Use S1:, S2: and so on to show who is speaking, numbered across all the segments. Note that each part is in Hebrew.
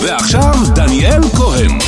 S1: ועכשיו דניאל כהן.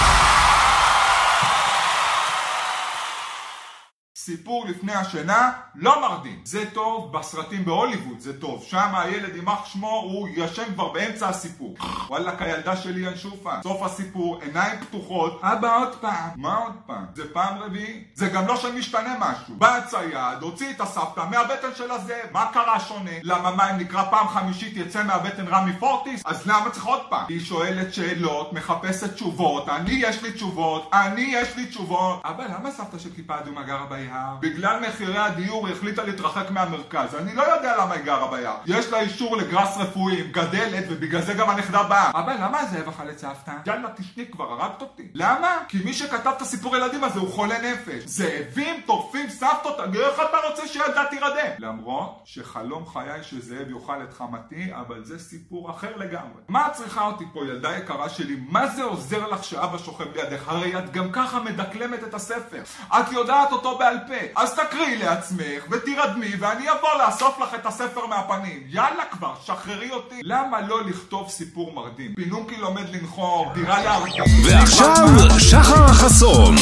S2: סיפור לפני השינה לא מרדים. זה טוב בסרטים בהוליווד, זה טוב. שם הילד יימח שמו, הוא ישן כבר באמצע הסיפור. וואלה, הילדה שלי ינשופה. סוף הסיפור, עיניים פתוחות. אבא עוד פעם. מה עוד פעם? זה פעם רביעי? זה גם לא שמשתנה משהו. בא הצייד, הוציא את הסבתא מהבטן של הזאב. מה קרה שונה? למה מה אם נקרא פעם חמישית יצא מהבטן רמי פורטיס? אז למה צריך עוד פעם? היא שואלת שאלות, מחפשת תשובות. יש לי תשובות. אבא, למה סבתא של כיפה אדומה גרה ביער? בגלל מחירי הדיור היא החליטה להתרחק מהמרכז. אני לא יודע למה היא גרה ביער. יש לה אישור לגרס רפואי, גדלת, ובגלל זה גם הנכדה באה. אבא, למה הזאב אכל את סבתא? יאללה, תשני כבר, הרגת אותי. למה? כי מי שכתב את הסיפור ילדים הזה הוא חולה נפש. זאבים טורפים סבתות, איך אתה רוצה שילדה תירדם? למרות שחלום חיי שזאב יאכל את חמתי, אבל זה סיפור אחר לגמרי. מה את צריכה אותי פה, ילדה יקרה שלי? מה זה עוזר לך שאבא שוכב לידך? הרי את גם ככה מדקלמת את הספר. את יודעת אותו בעל פה. אז תקריאי לעצמך ותירדמי ואני אבוא לאסוף לך את הספר מהפנים. יאללה כבר, שחררי אותי. למה לא לכתוב סיפור מרדים? פינוקי לומד לנחור, דירה להרדים.
S1: ועכשיו שחר החסון.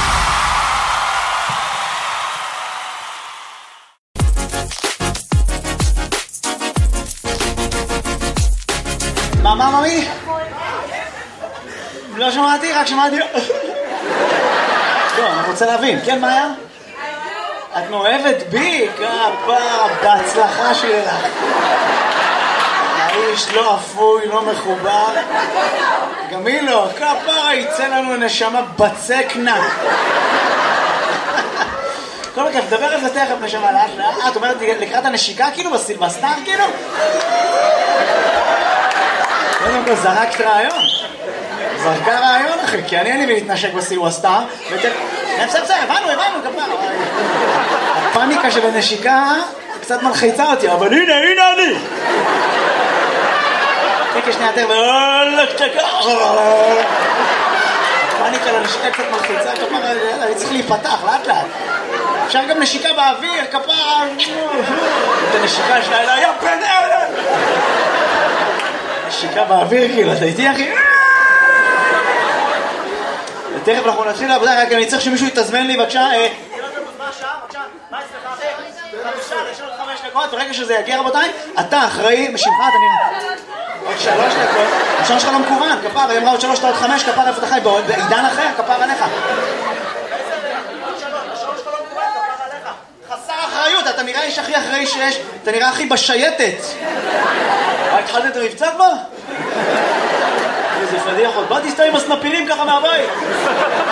S3: מה ממי? לא שמעתי, רק שמעתי. לא, אני רוצה להבין. כן, מה היה? את מאוהבת בי? כפרה, בהצלחה שלך. האיש לא אפוי, לא מחובר. גם היא לא. כפרה, יצא לנו נשמה בצקנה. כל כך, דבר על זה תכף נשמה לאט לאט. את אומרת לקראת הנשיקה כאילו? בסילבסטר כאילו? קודם כל זרקת רעיון. זרקה רעיון אחי, כי אני להתנשק בסילבסטר. בסדר, הבנו, כפרה. הפאניקה של הנשיקה קצת מלחיצה אותי, אבל הנה אני! תקה שנייה יותר, הפאניקה לנשיקה קצת מלחיצה, כפרה, אני צריך להיפתח, לאט לאט. אפשר גם נשיקה באוויר, כפרה, את הנשיקה שלה, אלא, יא בן אלה! נשיקה באוויר, כאילו, אתה איתי אחי? ותכף אנחנו נתחיל לעבודה, רק אני צריך שמישהו יתזמן לי, בבקשה, ברגע שזה יגיע רבותיי, אתה אחראי, משמך, אתה נראה עוד 3 דקות, השעון שלך לא מקוון, כפר, היא אמרה עוד 3 דקות 5, כפר איפה אתה חי, בעידן אחר, כפר עליך. השעון שלך לא מקוון, כפר עליך. חסר אחריות, אתה נראה איש הכי אחראי שיש, אתה נראה הכי בשייטת. התחלת את המבצע כבר? איזה פדיחות, בא תסתום עם הסנפירים ככה מהבית.